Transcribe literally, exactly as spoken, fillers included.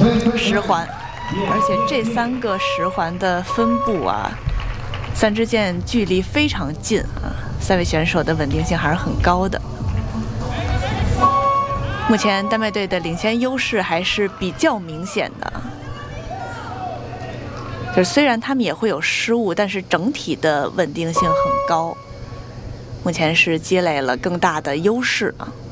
十环，而且这三个十环的分布啊，三支箭距离非常近啊，三位选手的稳定性还是很高的。目前丹麦队的领先优势还是比较明显的，就是虽然他们也会有失误，但是整体的稳定性很高，目前是积累了更大的优势啊。